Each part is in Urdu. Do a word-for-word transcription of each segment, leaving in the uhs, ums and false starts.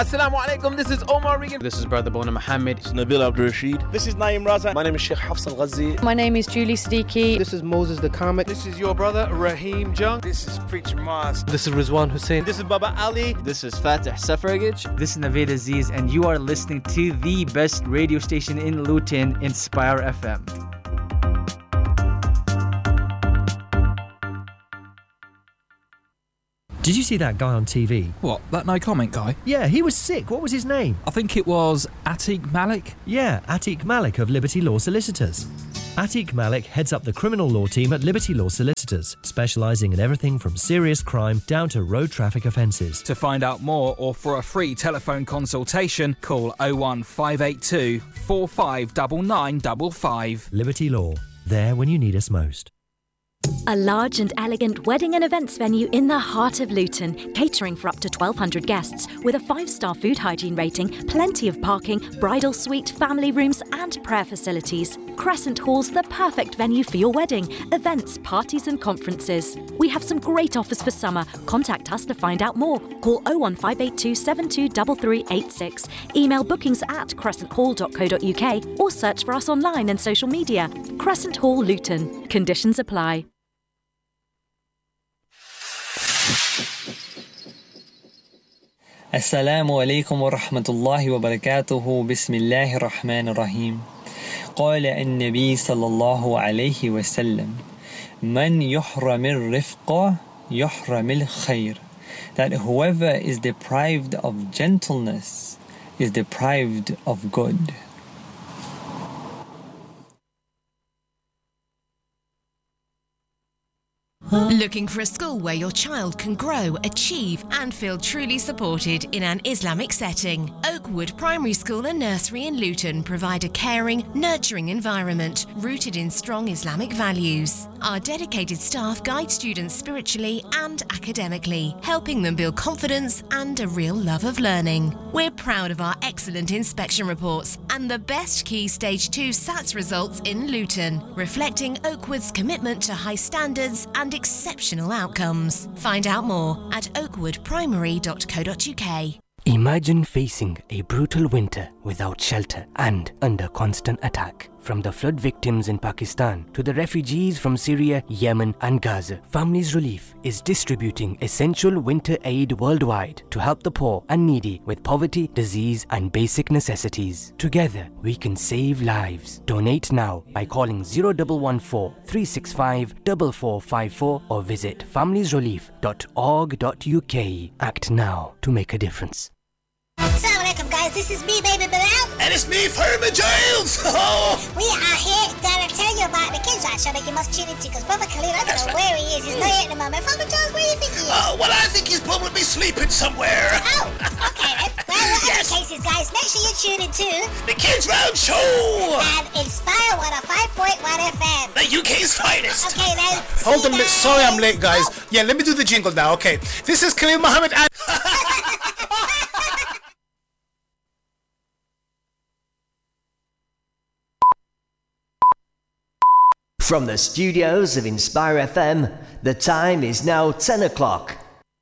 Assalamu alaikum, this is Omar Regan. This is Brother Bona Muhammad. This is Nabil Abdul Rashid. This is Naeem Raza. My name is Sheikh Hafs Al-Ghazi. My name is Julie Siddiqui. This is Moses the Comic. This is your brother Raheem Jung. This is Preacher Mars. This is Rizwan Hussein. This is Baba Ali. This is Fatih Safaragij. This is Naveed Aziz, and you are listening to the best radio station in Luton, Inspire F M. Did you see that guy on T V? What, that no comment guy? Yeah, he was sick. What was his name? I think it was Atiq Malik. Yeah, Atiq Malik of Liberty Law Solicitors. Atiq Malik heads up the criminal law team at Liberty Law Solicitors, specialising in everything from serious crime down to road traffic offences. To find out more or for a free telephone consultation, call oh one five eight two, four five nine nine five five. Liberty Law, there when you need us most. A large and elegant wedding and events venue in the heart of Luton, catering for up to twelve hundred guests, with a five-star food hygiene rating, plenty of parking, bridal suite, family rooms and prayer facilities. Crescent Hall's the perfect venue for your wedding, events, parties and conferences. We have some great offers for summer. Contact us to find out more. Call oh one five eight two, seven two three three eight six. Email bookings at crescent hall dot co dot uk or search for us online and social media. Crescent Hall Luton. Conditions apply. السلام عليكم ورحمة الله وبركاته بسم الله الرحمن الرحيم قال النبي صلى الله عليه وسلم من يحرم الرفق يحرم الخير, that whoever is deprived of gentleness is deprived of good. Looking for a school where your child can grow, achieve and feel truly supported in an Islamic setting? Oakwood Primary School and Nursery in Luton provide a caring, nurturing environment rooted in strong Islamic values. Our dedicated staff guide students spiritually and academically, helping them build confidence and a real love of learning. We're proud of our excellent inspection reports and the best Key Stage two S A T S results in Luton, reflecting Oakwood's commitment to high standards and exceptional outcomes. Find out more at oakwood primary dot co dot uk. Imagine facing a brutal winter without shelter and under constant attack. From the flood victims in Pakistan to the refugees from Syria, Yemen and Gaza, Families Relief is distributing essential winter aid worldwide to help the poor and needy with poverty, disease and basic necessities. Together, we can save lives. Donate now by calling zero one one four, three six five, four four five four or visit families relief dot org dot uk. Act now to make a difference. Assalamu alaikum guys, this is me, Baby Bilal. And it's me, Furman Giles. We are here to tell you about the kids' right show that you must tune into, because Brother Khalil, I don't That's know right. where he is. He's not here at the moment. Furman Giles, where do you think he is? Uh, well, I think he's probably sleeping somewhere. Oh, okay then. Well, whatever Yes. the case is, guys, make sure you tune into The Kids Round Show. and Inspire one oh five point one F M. The U K's finest. Okay then. Hold see on a you minute. Sorry I'm guys. late, guys. Yeah, let me do the jingle now. Okay. This is Khalil Muhammad and... From the studios of Inspire F M, the time is now ten o'clock.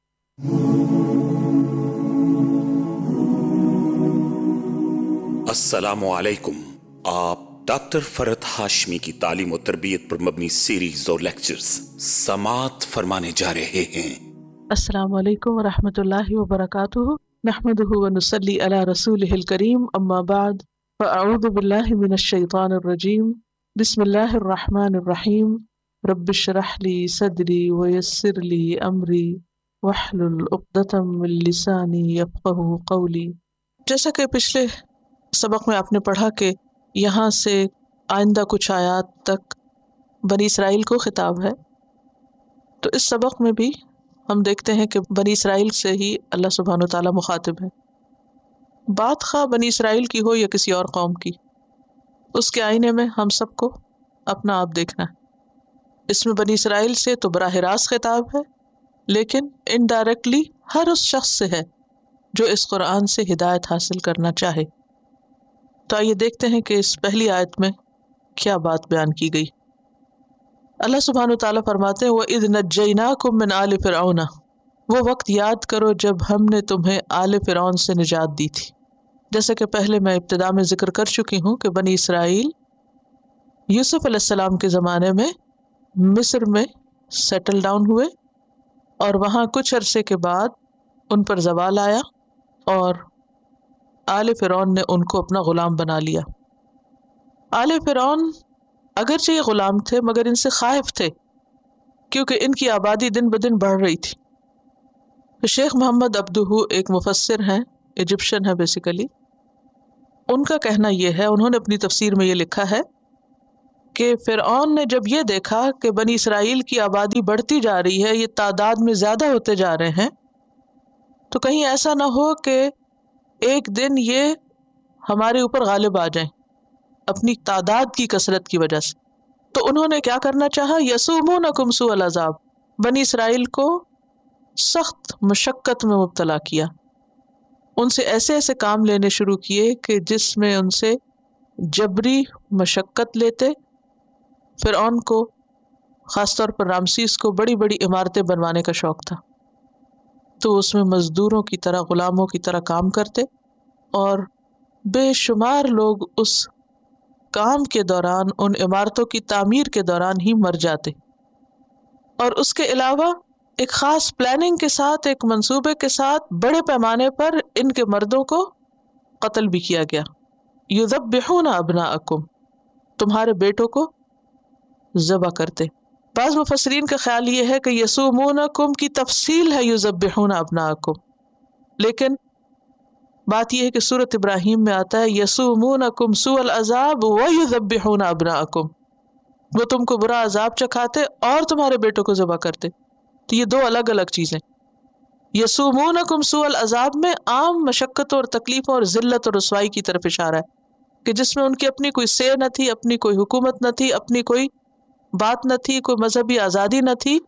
अस्सलामु अलैकुम। आप डॉक्टर फरहत हाशमी की तालीम और तरबियत पर मबनी सीरीज और लेक्चर्स समात फरमाने जा रहे हैं। अस्सलामु अलैकुम व रहमतुल्लाहि व बरकातुहू। नहमदुहु व नुसल्ली अला रसूलिहिल करीम, अम्मा बाद, फ़अऊज़ु बिल्लाहि मिनश शैतानिर रजीम। बिस्मिल्लाहिर रहमानिर रहीम। रब्बिश्रह ली सदरी व यस्सिर ली अमरी वहलुल उक़दतम मिन लिसानी यफ़क़हू क़ौली। जैसा कि पिछले सबक में आपने पढ़ा कि यहाँ से आइंदा कुछ आयात तक बनी इसराइल को खिताब है, तो इस सबक में भी हम देखते हैं कि बनी इसराइल से ही अल्लाह सुब्हानो तआला मुखातिब है। बात खा बनी इसराइल की हो या किसी और कौम की, उसके आईने में हम सबको अपना आप देखना है। इसमें बनी इसराइल से तो बराह रास्त खिताब है, लेकिन इनडायरेक्टली हर उस शख्स से है जो इस कुरान से हिदायत हासिल करना चाहे। तो आइए देखते हैं कि इस पहली आयत में क्या बात बयान की गई। अल्लाह सुब्हानो तआला फरमाते हैं, वइज़ नज्जयनाकुम मिन आलि फ़िरऔन وہ وقت یاد کرو جب ہم نے تمہیں آل فرعون سے نجات دی تھی. جیسا کہ پہلے میں ابتدا میں ذکر کر چکی ہوں کہ بنی اسرائیل یوسف علیہ السلام کے زمانے میں مصر میں سیٹل ڈاؤن ہوئے اور وہاں کچھ عرصے کے بعد ان پر زوال آیا اور آل فرعون نے ان کو اپنا غلام بنا لیا. آل فرعون اگرچہ یہ غلام تھے مگر ان سے خائف تھے کیونکہ ان کی آبادی دن بدن بڑھ رہی تھی. شیخ محمد عبدہو ایک مفسر ہیں، ایجپشن ہے بیسیکلی. ان کا کہنا یہ ہے، انہوں نے اپنی تفسیر میں یہ لکھا ہے کہ فرعون نے جب یہ دیکھا کہ بنی اسرائیل کی آبادی بڑھتی جا رہی ہے، یہ تعداد میں زیادہ ہوتے جا رہے ہیں، تو کہیں ایسا نہ ہو کہ ایک دن یہ ہمارے اوپر غالب آ جائیں اپنی تعداد کی کثرت کی وجہ سے. تو انہوں نے کیا کرنا چاہا، یسومونکم سوء العذاب، بنی اسرائیل کو سخت مشقت میں مبتلا کیا. ان سے ایسے ایسے کام لینے شروع کیے کہ جس میں ان سے جبری مشقت لیتے. فرعون کو خاص طور پر رامسیس کو بڑی بڑی عمارتیں بنوانے کا شوق تھا، تو اس میں مزدوروں کی طرح غلاموں کی طرح کام کرتے اور بے شمار لوگ اس کام کے دوران، ان عمارتوں کی تعمیر کے دوران ہی مر جاتے. اور اس کے علاوہ ایک خاص پلاننگ کے ساتھ، ایک منصوبے کے ساتھ بڑے پیمانے پر ان کے مردوں کو قتل بھی کیا گیا. یذبحون ابناءکم، تمہارے بیٹوں کو ذبح کرتے. بعض مفسرین کا خیال یہ ہے کہ یسومونکم کی تفصیل ہے یذبحون ابناءکم، لیکن بات یہ ہے کہ سورۃ ابراہیم میں آتا ہے یسومونکم سوء العذاب ویذبحون ابناءکم، وہ تم کو برا عذاب چکھاتے اور تمہارے بیٹوں کو ذبح کرتے. تو یہ دو الگ الگ چیزیں. یسومونکم سوء العذاب میں عام مشقتوں اور تکلیفوں اور ذلت اور رسوائی کی طرف اشارہ ہے کہ جس میں ان کی اپنی کوئی سے نہ تھی، اپنی کوئی حکومت نہ تھی، اپنی کوئی بات نہ تھی، کوئی مذہبی آزادی نہ تھی،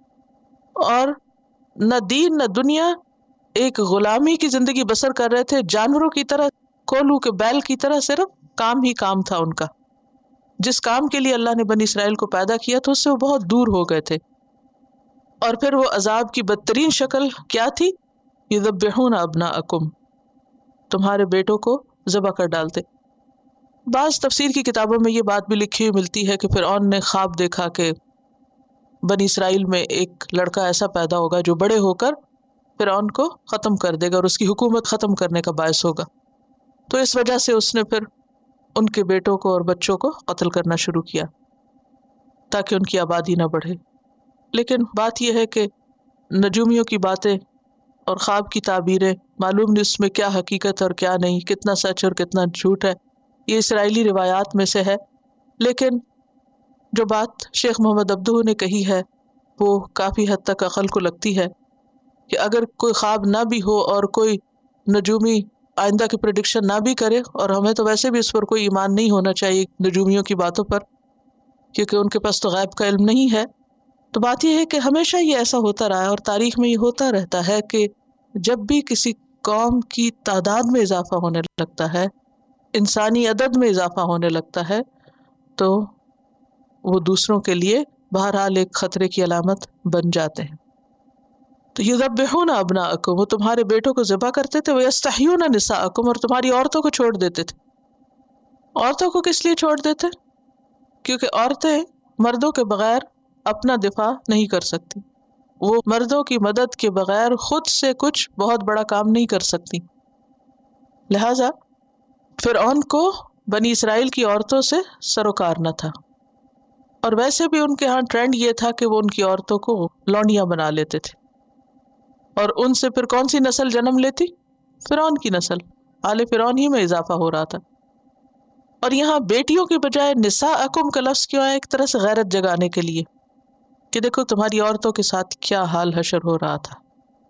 اور نہ دین نہ دنیا، ایک غلامی کی زندگی بسر کر رہے تھے، جانوروں کی طرح، کولو کے بیل کی طرح، صرف کام ہی کام تھا ان کا. جس کام کے لیے اللہ نے بنی اسرائیل کو پیدا کیا تھا اس سے وہ بہت دور ہو گئے تھے. اور پھر وہ عذاب کی بدترین شکل کیا تھی، یذبحون ابناءکم، تمہارے بیٹوں کو ذبح کر ڈالتے. بعض تفسیر کی کتابوں میں یہ بات بھی لکھی ہوئی ملتی ہے کہ فرعون نے خواب دیکھا کہ بنی اسرائیل میں ایک لڑکا ایسا پیدا ہوگا جو بڑے ہو کر فرعون کو ختم کر دے گا اور اس کی حکومت ختم کرنے کا باعث ہوگا. تو اس وجہ سے اس نے پھر ان کے بیٹوں کو اور بچوں کو قتل کرنا شروع کیا تاکہ ان کی آبادی نہ بڑھے. لیکن بات یہ ہے کہ نجومیوں کی باتیں اور خواب کی تعبیریں، معلوم نہیں اس میں کیا حقیقت اور کیا نہیں، کتنا سچ اور کتنا جھوٹ ہے. یہ اسرائیلی روایات میں سے ہے، لیکن جو بات شیخ محمد عبدہو نے کہی ہے وہ کافی حد تک عقل کو لگتی ہے کہ اگر کوئی خواب نہ بھی ہو اور کوئی نجومی آئندہ کی پریڈکشن نہ بھی کرے، اور ہمیں تو ویسے بھی اس پر کوئی ایمان نہیں ہونا چاہیے نجومیوں کی باتوں پر کیونکہ ان کے پاس تو غیب کا علم نہیں ہے، تو بات یہ ہے کہ ہمیشہ یہ ایسا ہوتا رہا ہے اور تاریخ میں یہ ہوتا رہتا ہے کہ جب بھی کسی قوم کی تعداد میں اضافہ ہونے لگتا ہے، انسانی عدد میں اضافہ ہونے لگتا ہے، تو وہ دوسروں کے لیے بہرحال ایک خطرے کی علامت بن جاتے ہیں. تو یذبحون ابناءکم، وہ تمہارے بیٹوں کو ذبح کرتے تھے، ویستحیون نساءکم، اور تمہاری عورتوں کو چھوڑ دیتے تھے. عورتوں کو کس لیے چھوڑ دیتے؟ کیونکہ عورتیں مردوں کے بغیر اپنا دفاع نہیں کر سکتی، وہ مردوں کی مدد کے بغیر خود سے کچھ بہت بڑا کام نہیں کر سکتی. لہذا فرعون کو بنی اسرائیل کی عورتوں سے سروکار نہ تھا، اور ویسے بھی ان کے ہاں ٹرینڈ یہ تھا کہ وہ ان کی عورتوں کو لونڈیاں بنا لیتے تھے، اور ان سے پھر کون سی نسل جنم لیتی؟ فرعون کی نسل، آل فرعون ہی میں اضافہ ہو رہا تھا. اور یہاں بیٹیوں کی بجائے نساءکم کا لفظ کیوں ہے؟ ایک طرح سے غیرت جگانے کے لیے کہ دیکھو تمہاری عورتوں کے ساتھ کیا حال حشر ہو رہا تھا.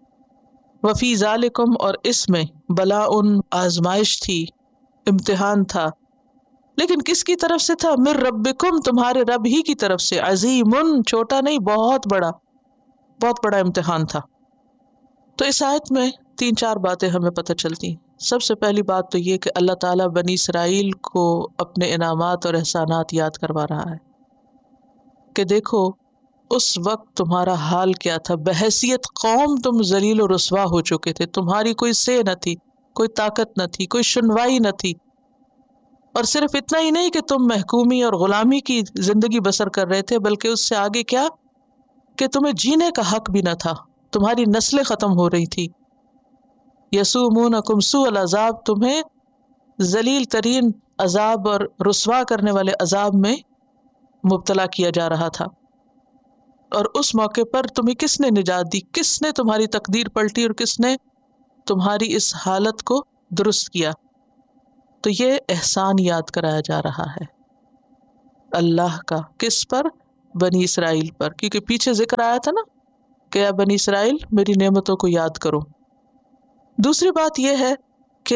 وفی ذالکم، اور اس میں بلا ان آزمائش تھی، امتحان تھا، لیکن کس کی طرف سے تھا؟ من ربکم، تمہارے رب ہی کی طرف سے. عظیم، چھوٹا نہیں، بہت بڑا، بہت بڑا امتحان تھا. تو اس آیت میں تین چار باتیں ہمیں پتہ چلتی ہیں. سب سے پہلی بات تو یہ کہ اللہ تعالیٰ بنی اسرائیل کو اپنے انعامات اور احسانات یاد کروا رہا ہے کہ دیکھو اس وقت تمہارا حال کیا تھا. بحیثیت قوم تم ذلیل و رسوا ہو چکے تھے، تمہاری کوئی سے نہ تھی، کوئی طاقت نہ تھی، کوئی سنوائی نہ تھی. اور صرف اتنا ہی نہیں کہ تم محکومی اور غلامی کی زندگی بسر کر رہے تھے، بلکہ اس سے آگے کیا کہ تمہیں جینے کا حق بھی نہ تھا. تمہاری نسلیں ختم ہو رہی تھی. یسومونکم سوء العذاب، تمہیں ذلیل ترین عذاب اور رسوا کرنے والے عذاب میں مبتلا کیا جا رہا تھا. اور اس موقع پر تمہیں کس نے نجات دی؟ کس نے تمہاری تقدیر پلٹی اور کس نے تمہاری اس حالت کو درست کیا؟ تو یہ احسان یاد کرایا جا رہا ہے اللہ کا. کس پر؟ بنی اسرائیل پر. کیونکہ پیچھے ذکر آیا تھا نا کہ اے بنی اسرائیل میری نعمتوں کو یاد کرو. دوسری بات یہ ہے کہ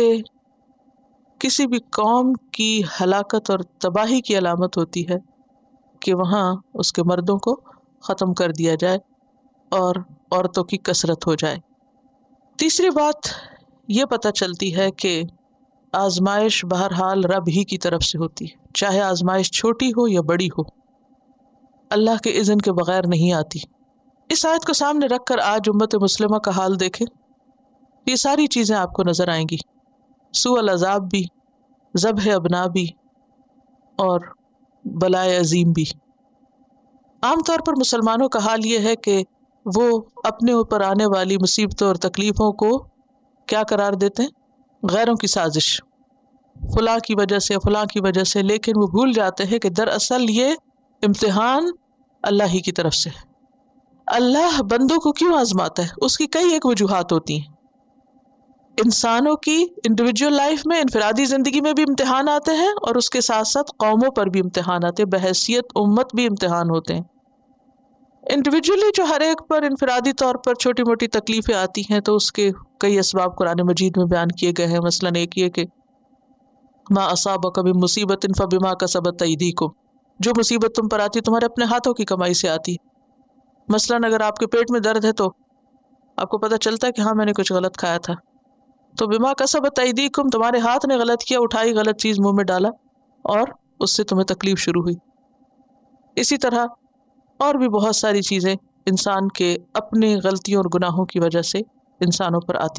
کسی بھی قوم کی ہلاکت اور تباہی کی علامت ہوتی ہے کہ وہاں اس کے مردوں کو ختم کر دیا جائے اور عورتوں کی کثرت ہو جائے. تیسری بات یہ پتہ چلتی ہے کہ آزمائش بہرحال رب ہی کی طرف سے ہوتی ہے، چاہے آزمائش چھوٹی ہو یا بڑی ہو، اللہ کے اذن کے بغیر نہیں آتی. اس آیت کو سامنے رکھ کر آج امت مسلمہ کا حال دیکھیں. یہ ساری چیزیں آپ کو نظر آئیں گی، سوء العذاب بھی، ذبح ابنا بھی، اور بلائے عظیم بھی. عام طور پر مسلمانوں کا حال یہ ہے کہ وہ اپنے اوپر آنے والی مصیبتوں اور تکلیفوں کو کیا قرار دیتے ہیں؟ غیروں کی سازش، فلاں کی وجہ سے فلاں کی وجہ سے. لیکن وہ بھول جاتے ہیں کہ دراصل یہ امتحان اللہ ہی کی طرف سے. اللہ بندوں کو کیوں آزماتا ہے؟ اس کی کئی ایک وجوہات ہوتی ہیں. انسانوں کی انڈیویجول لائف میں، انفرادی زندگی میں بھی امتحان آتے ہیں، اور اس کے ساتھ ساتھ قوموں پر بھی امتحان آتے ہیں، بحیثیت امت بھی امتحان ہوتے ہیں. انڈیویجولی جو ہر ایک پر انفرادی طور پر چھوٹی موٹی تکلیفیں آتی ہیں تو اس کے کئی اسباب قرآن مجید میں بیان کیے گئے ہیں. مثلاً ایک یہ کہ ما اصابک من مصیبت فبما کسبت ایدیکم، جو مصیبت تم پر آتی تمہارے اپنے ہاتھوں کی کمائی سے آتی. مثلاً اگر آپ کے پیٹ میں درد ہے تو آپ کو پتہ چلتا ہے کہ ہاں میں نے کچھ غلط کھایا تھا، تو بما کسبت ایدیکم، تمہارے ہاتھ نے غلط کیا، اٹھائی غلط چیز منہ میں ڈالا اور اس سے تمہیں تکلیف شروع ہوئی. اسی طرح اور بھی بہت ساری چیزیں انسان کے اپنی غلطیوں اور گناہوں کی وجہ سے انسانوں پر آتی.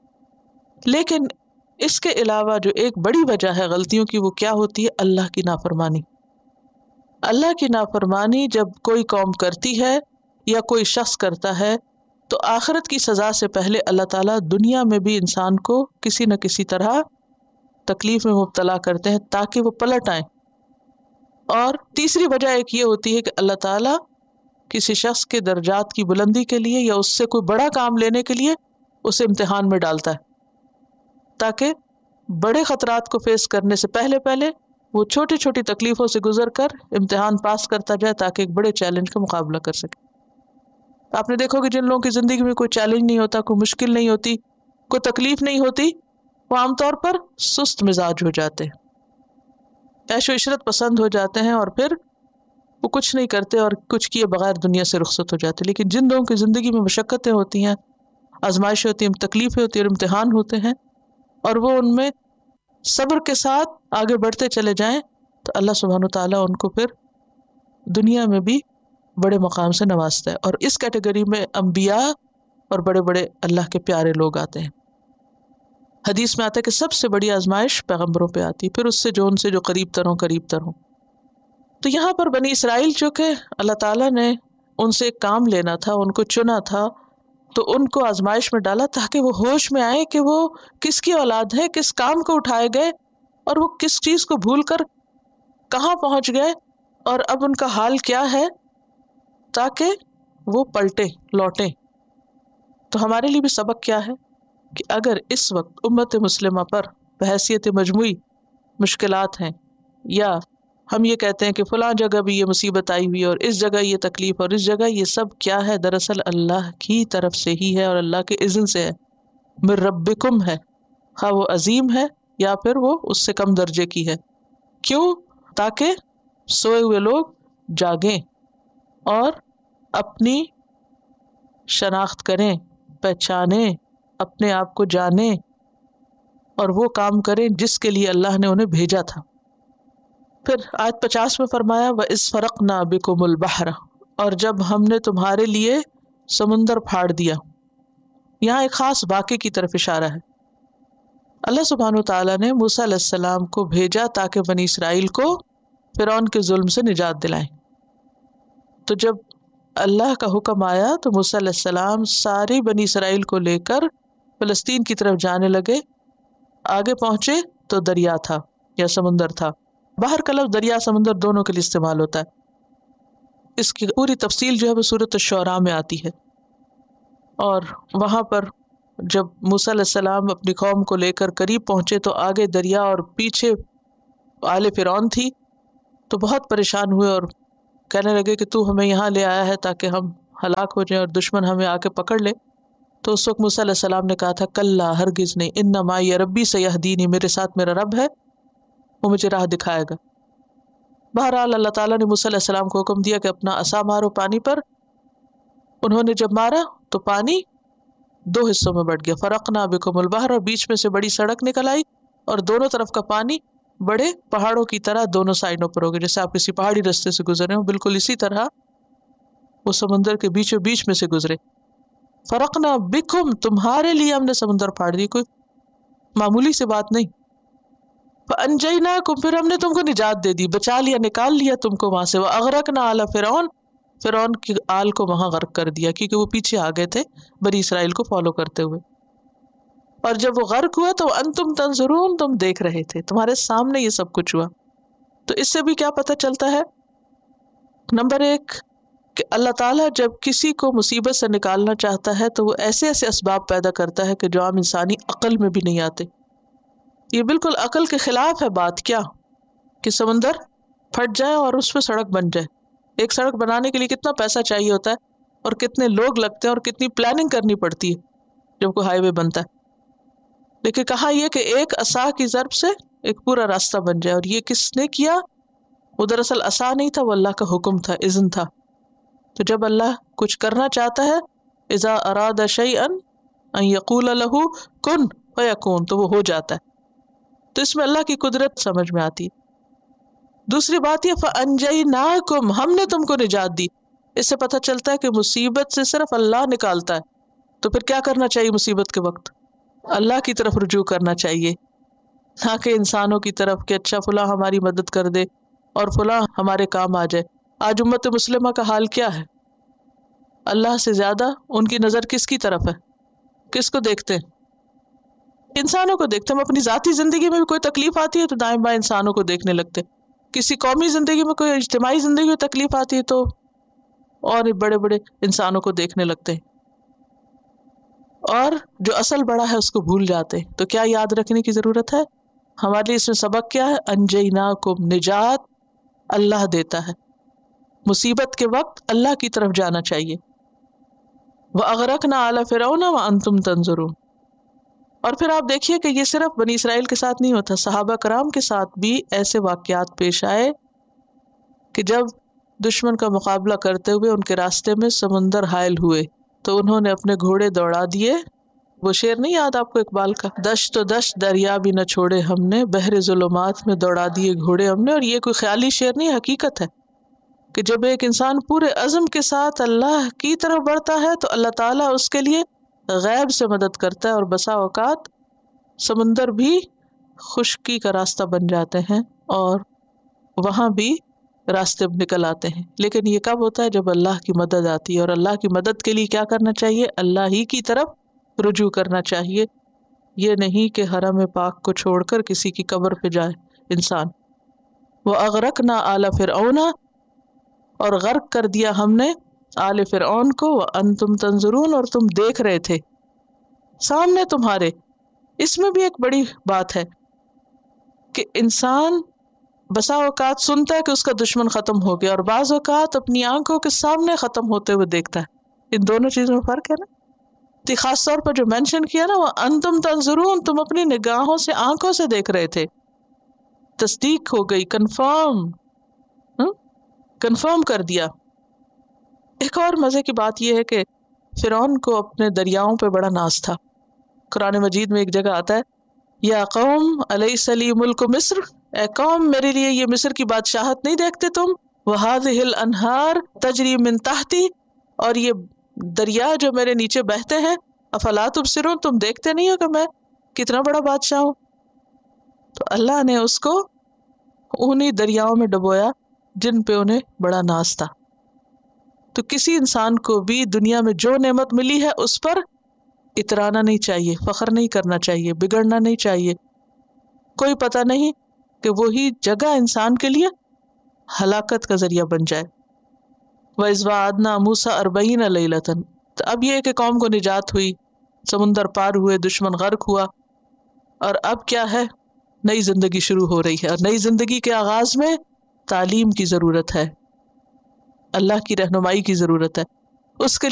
لیکن اس کے علاوہ جو ایک بڑی وجہ ہے غلطیوں کی، وہ کیا ہوتی ہے؟ اللہ کی نافرمانی. اللہ کی نافرمانی جب کوئی قوم کرتی ہے یا کوئی شخص کرتا ہے تو آخرت کی سزا سے پہلے اللہ تعالیٰ دنیا میں بھی انسان کو کسی نہ کسی طرح تکلیف میں مبتلا کرتے ہیں تاکہ وہ پلٹ آئیں. اور تیسری وجہ ایک یہ ہوتی ہے کہ اللہ تعالیٰ کسی شخص کے درجات کی بلندی کے لیے یا اس سے کوئی بڑا کام لینے کے لیے اسے امتحان میں ڈالتا ہے، تاکہ بڑے خطرات کو فیس کرنے سے پہلے پہلے وہ چھوٹی چھوٹی تکلیفوں سے گزر کر امتحان پاس کرتا جائے تاکہ ایک بڑے چیلنج کا مقابلہ کر سکے. آپ نے دیکھو کہ جن لوگوں کی زندگی میں کوئی چیلنج نہیں ہوتا، کوئی مشکل نہیں ہوتی، کوئی تکلیف نہیں ہوتی، وہ عام طور پر سست مزاج ہو جاتے ہیں، عیش و عشرت پسند ہو جاتے ہیں، اور پھر وہ کچھ نہیں کرتے اور کچھ کیے بغیر دنیا سے رخصت ہو جاتے. لیکن جن لوگوں کی زندگی میں مشقتیں ہوتی ہیں، آزمائشیں ہوتی ہیں، تکلیفیں ہوتی ہیں اور امتحان ہوتے ہیں، اور وہ ان میں صبر کے ساتھ آگے بڑھتے چلے جائیں تو اللہ سبحانہ وتعالیٰ ان کو پھر دنیا میں بھی بڑے مقام سے نوازتا ہے. اور اس کیٹیگری میں انبیاء اور بڑے بڑے اللہ کے پیارے لوگ آتے ہیں. حدیث میں آتا ہے کہ سب سے بڑی آزمائش پیغمبروں پہ آتی، پھر اس سے جو ان سے جو قریب تر ہوں قریب تر ہوں. تو یہاں پر بنی اسرائیل جو کہ اللہ تعالیٰ نے ان سے ایک کام لینا تھا، ان کو چنا تھا، تو ان کو آزمائش میں ڈالا تاکہ وہ ہوش میں آئے کہ وہ کس کی اولاد ہے، کس کام کو اٹھائے گئے اور وہ کس چیز کو بھول کر کہاں پہنچ گئے اور اب ان کا حال کیا ہے، تاکہ وہ پلٹے لوٹیں. تو ہمارے لیے بھی سبق کیا ہے کہ اگر اس وقت امت مسلمہ پر بحیثیت مجموعی مشکلات ہیں، یا ہم یہ کہتے ہیں کہ فلاں جگہ بھی یہ مصیبت آئی ہوئی اور اس جگہ یہ تکلیف اور اس جگہ یہ سب کیا ہے، دراصل اللہ کی طرف سے ہی ہے اور اللہ کے اذن سے ہے. من ربکم ہے، ہاں وہ عظیم ہے یا پھر وہ اس سے کم درجے کی ہے. کیوں؟ تاکہ سوئے ہوئے لوگ جاگیں اور اپنی شناخت کریں، پہچانیں، اپنے آپ کو جانیں اور وہ کام کریں جس کے لیے اللہ نے انہیں بھیجا تھا. پھر آیت پچاس میں فرمایا وَإِذْ فَرَقْنَا بِكُمُ الْبَحْرَ، اور جب ہم نے تمہارے لیے سمندر پھاڑ دیا. یہاں ایک خاص واقعے کی طرف اشارہ ہے. اللہ سبحانہ و تعالیٰ نے موسیٰ علیہ السلام کو بھیجا تاکہ بنی اسرائیل کو فرعون کے ظلم سے نجات دلائیں. تو جب اللہ کا حکم آیا تو موسیٰ علیہ السلام ساری بنی اسرائیل کو لے کر فلسطین کی طرف جانے لگے. آگے پہنچے تو دریا تھا یا سمندر تھا. باہر کا لفظ دریا سمندر دونوں کے لیے استعمال ہوتا ہے. اس کی پوری تفصیل جو ہے وہ سورۃ الشعراء میں آتی ہے. اور وہاں پر جب موسیٰ علیہ السلام اپنی قوم کو لے کر قریب پہنچے تو آگے دریا اور پیچھے آل فرعون تھی. تو بہت پریشان ہوئے اور کہنے لگے کہ تو ہمیں یہاں لے آیا ہے تاکہ ہم ہلاک ہو جائیں اور دشمن ہمیں آ کے پکڑ لے. تو اس وقت موسیٰ علیہ السلام نے کہا تھا کلا ہرگز نہیں، ان معی ربی سیہدینی، میرے ساتھ میرا رب ہے، وہ مجھے راہ دکھائے گا. بہرحال اللہ تعالیٰ نے موسیٰ علیہ السلام کو حکم دیا کہ اپنا عصا مارو پانی پر. انہوں نے جب مارا تو پانی دو حصوں میں بٹ گیا. فرقنا بکم البحر، اور بیچ میں سے بڑی سڑک نکل آئی اور دونوں طرف کا پانی بڑے پہاڑوں کی طرح دونوں سائڈوں پر ہو گئے. جیسے آپ کسی پہاڑی رستے سے گزرے ہوں، بالکل اسی طرح وہ سمندر کے بیچوں بیچ میں سے گزرے. فرقنا بکم، تمہارے لیے ہم نے سمندر پھاڑ دی، کوئی معمولی سی بات نہیں. فانجیناکم، پھر ہم نے تم کو نجات دے دی، بچا لیا، نکال لیا تم کو وہاں سے. واغرقنا آل فرعون، فرعون کی آل کو وہاں غرق کر دیا کیونکہ وہ پیچھے آ گئے تھے بنی اسرائیل کو فالو کرتے ہوئے. اور جب وہ غرق ہوا تو انتم تنظرون، تم دیکھ رہے تھے، تمہارے سامنے یہ سب کچھ ہوا. تو اس سے بھی کیا پتہ چلتا ہے؟ نمبر ایک کہ اللہ تعالیٰ جب کسی کو مصیبت سے نکالنا چاہتا ہے تو وہ ایسے ایسے اسباب پیدا کرتا ہے کہ جو عام انسانی عقل میں بھی نہیں آتے. یہ بالکل عقل کے خلاف ہے بات. کیا کہ سمندر پھٹ جائے اور اس پہ سڑک بن جائے. ایک سڑک بنانے کے لیے کتنا پیسہ چاہیے ہوتا ہے اور کتنے لوگ لگتے ہیں اور کتنی پلاننگ کرنی پڑتی ہے جب کوئی ہائی وے بنتا ہے. لیکن کہا یہ کہ ایک عصا کی ضرب سے ایک پورا راستہ بن جائے. اور یہ کس نے کیا؟ وہ دراصل عصا نہیں تھا، وہ اللہ کا حکم تھا، اذن تھا. تو جب اللہ کچھ کرنا چاہتا ہے، اذا اراد شیئا ان یقول له کن فیکون، تو وہ ہو جاتا ہے. تو اس میں اللہ کی قدرت سمجھ میں آتی ہے. دوسری بات یہ فانجیناکم، ہم نے تم کو نجات دی. اس سے پتہ چلتا ہے کہ مصیبت سے صرف اللہ نکالتا ہے. تو پھر کیا کرنا چاہیے مصیبت کے وقت؟ اللہ کی طرف رجوع کرنا چاہیے، نہ کہ انسانوں کی طرف کہ اچھا فلاں ہماری مدد کر دے اور فلاں ہمارے کام آ جائے. آج امت مسلمہ کا حال کیا ہے؟ اللہ سے زیادہ ان کی نظر کس کی طرف ہے؟ کس کو دیکھتے ہیں؟ انسانوں کو دیکھتے. ہم اپنی ذاتی زندگی میں بھی کوئی تکلیف آتی ہے تو دائیں بائیں انسانوں کو دیکھنے لگتے. کسی قومی زندگی میں، کوئی اجتماعی زندگی میں تکلیف آتی ہے تو اور بڑے بڑے انسانوں کو دیکھنے لگتے ہیں اور جو اصل بڑا ہے اس کو بھول جاتے ہیں. تو کیا یاد رکھنے کی ضرورت ہے؟ ہمارے لیے اس میں سبق کیا ہے؟ انجیناکم، نجات اللہ دیتا ہے. مصیبت کے وقت اللہ کی طرف جانا چاہیے. وَأَغْرَقْنَا آلَ فِرْعَوْنَ وَأَنْتُمْ تَنظُرُونَ. اور پھر آپ دیکھیے کہ یہ صرف بنی اسرائیل کے ساتھ نہیں ہوتا، صحابہ کرام کے ساتھ بھی ایسے واقعات پیش آئے کہ جب دشمن کا مقابلہ کرتے ہوئے ان کے راستے میں سمندر حائل ہوئے تو انہوں نے اپنے گھوڑے دوڑا دیے. وہ شعر نہیں یاد آپ کو اقبال کا؟ دشت و دشت دریا بھی نہ چھوڑے ہم نے، بحر ظلمات میں دوڑا دیے گھوڑے ہم نے. اور یہ کوئی خیالی شعر نہیں، حقیقت ہے کہ جب ایک انسان پورے عزم کے ساتھ اللہ کی طرف بڑھتا ہے تو اللہ تعالیٰ اس کے لیے غیب سے مدد کرتا ہے. اور بسا اوقات سمندر بھی خشکی کا راستہ بن جاتے ہیں اور وہاں بھی راستے نکل آتے ہیں. لیکن یہ کب ہوتا ہے؟ جب اللہ کی مدد آتی ہے. اور اللہ کی مدد کے لیے کیا کرنا چاہیے؟ اللہ ہی کی طرف رجوع کرنا چاہیے. یہ نہیں کہ حرم پاک کو چھوڑ کر کسی کی قبر پہ جائے انسان. وَأَغْرَقْنَا آلَ فِرْعَوْنَ، اور غرق کر دیا ہم نے آل فرعون کو. وَأَنْتُمْ تَنظُرُونَ، اور تم دیکھ رہے تھے سامنے تمہارے. اس میں بھی ایک بڑی بات ہے کہ انسان بسا اوقات سنتا ہے کہ اس کا دشمن ختم ہو گیا اور بعض اوقات اپنی آنکھوں کے سامنے ختم ہوتے ہوئے دیکھتا ہے. ان دونوں چیزوں میں فرق ہے نا. تو خاص طور پر جو مینشن کیا نا، وہ انتم تنظرون، تم اپنی نگاہوں سے، آنکھوں سے دیکھ رہے تھے. تصدیق ہو گئی، کنفرم کنفرم کر دیا. ایک اور مزے کی بات یہ ہے کہ فرعون کو اپنے دریاؤں پہ بڑا ناز تھا. قرآن مجید میں ایک جگہ آتا ہے، یا قوم الیس لی ملک مصر، اے قوم میرے لیے یہ مصر کی بادشاہت نہیں دیکھتے تم؟ وَهَذِهِ الْأَنْهَارُ تَجْرِي مِن تَحْتِي، اور یہ دریا جو میرے نیچے بہتے ہیں، افلا تبصرون، تم دیکھتے نہیں ہو کہ میں کتنا بڑا بادشاہ ہوں؟ تو اللہ نے اس کو انہی دریاؤں میں ڈبویا جن پہ انہیں بڑا ناز تھا۔ تو کسی انسان کو بھی دنیا میں جو نعمت ملی ہے اس پر اترانا نہیں چاہیے، فخر نہیں کرنا چاہیے، بگڑنا نہیں چاہیے۔ کوئی پتہ نہیں کہ وہی جگہ انسان کے لیے ہلاکت کا ذریعہ بن جائے۔ وَإِذْ وَعَدْنَا مُوسَىٰ أَرْبَعِينَ لَيْلَةً، تو اب یہ کہ قوم کو نجات ہوئی، سمندر پار ہوئے، دشمن غرق ہوا، اور اب کیا ہے؟ نئی زندگی شروع ہو رہی ہے، اور نئی زندگی کے آغاز میں تعلیم کی ضرورت ہے، اللہ کی رہنمائی کی ضرورت ہے۔ اس کے